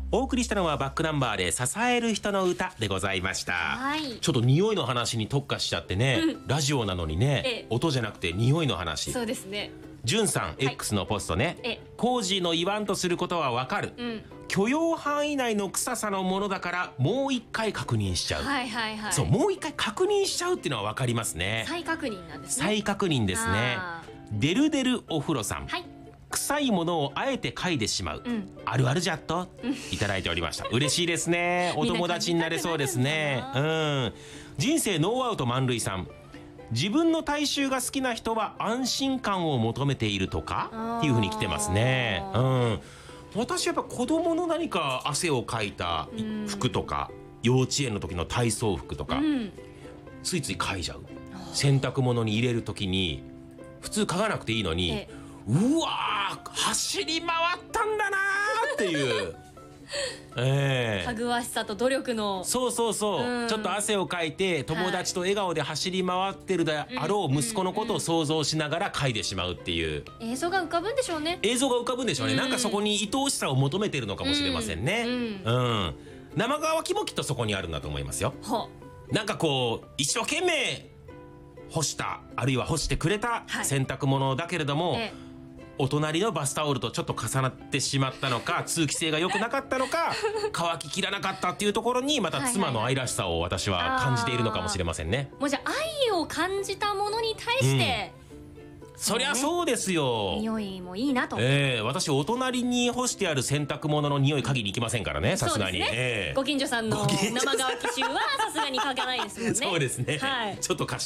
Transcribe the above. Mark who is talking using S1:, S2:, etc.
S1: お送りしたのはバックナンバーで支える人の歌でございました。
S2: はい。
S1: ちょっと匂いの話に特化しちゃってね、ラジオなのにね、音じゃなくて匂いの話。
S2: そうですね。
S1: じゅんさん、X のポストね、工事の言わんとすることはわかる、許容範囲内の臭さのものだからもう一回確認しちゃう。
S2: はいはいはい。
S1: そう、もう一回確認しちゃうっていうのはわかりますね。
S2: 再確認なんですね。
S1: 再確認ですね。デルデルお風呂さん、
S2: はい。
S1: 臭いものをあえて嗅いでしまう、あるあるじゃっと、いただいておりました。嬉しいですね。お友達になれそうですね。人生ノーアウト満塁さん、自分の体臭が好きな人は安心感を求めているとかっていう風に来てますね。私やっぱ子供の何か汗をかいた服とか、幼稚園の時の体操服とか、ついつい嗅いじゃう。洗濯物に入れる時に普通嗅がなくていいのに、うわー走り回ったんだなーっていうか
S2: ぐわしさと努力の
S1: そう、ちょっと汗をかいて友達と笑顔で走り回ってるであろう息子のことを想像しながら嗅いでしまうっていう
S2: 映像が浮かぶんでしょうね。
S1: なんかそこに愛おしさを求めてるのかもしれませんね。生乾きもきっとそこにあるんだと思いますよ。なんかこう一生懸命干したあるいは干してくれた洗濯物だけれども、お隣のバスタオルとちょっと重なってしまったのか、通気性が良くなかったのか、乾ききらなかったっていうところにまた妻の愛らしさを私は感じているのかもしれませんね。
S2: もうじゃあ愛を感じたものに対して、
S1: そりゃそうですよ。
S2: 匂いもいいなと。
S1: 私お隣に干してある洗濯物の匂い嗅ぎに行きませんからね、さすがに。
S2: ご近所さんの生乾き臭はさすがに嗅がないですもんね。
S1: そうですね。ちょっと